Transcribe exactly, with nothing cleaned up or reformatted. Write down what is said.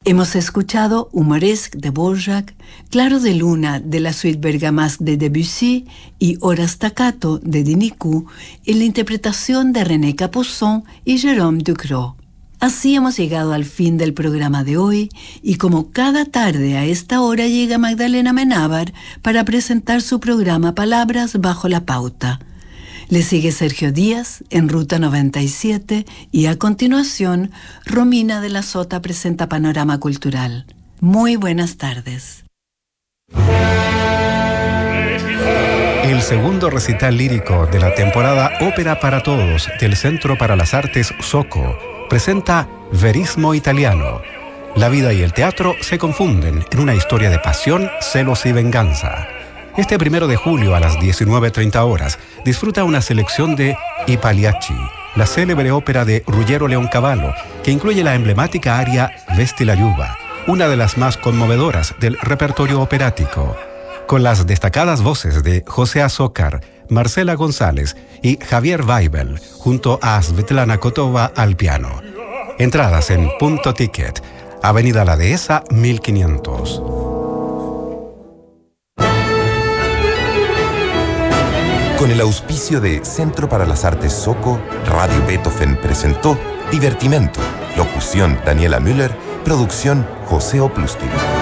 Hemos escuchado Humoresque de Dvořák, Claro de Luna de la suite Bergamasque de Debussy y Hora Staccato de Denicou en la interpretación de René Capuçon y Jérôme Ducrot. Así hemos llegado al fin del programa de hoy y como cada tarde a esta hora llega Magdalena Menábar para presentar su programa Palabras bajo la pauta. Le sigue Sergio Díaz en Ruta noventa y siete y a continuación Romina de la Sota presenta Panorama Cultural. Muy buenas tardes. El segundo recital lírico de la temporada Ópera para Todos del Centro para las Artes Soco presenta Verismo Italiano. La vida y el teatro se confunden en una historia de pasión, celos y venganza. Este primero de julio a las diecinueve treinta horas disfruta una selección de I Pagliacci, la célebre ópera de Ruggero Leoncavallo, que incluye la emblemática aria Vesti la Giuba, una de las más conmovedoras del repertorio operático, con las destacadas voces de José Azócar, Marcela González y Javier Weibel, junto a Svetlana Kotova al piano. Entradas en Punto Ticket, Avenida La Dehesa mil quinientos. Con el auspicio de Centro para las Artes Soco, Radio Beethoven presentó Divertimento. Locución Daniela Müller, producción José Oplustin.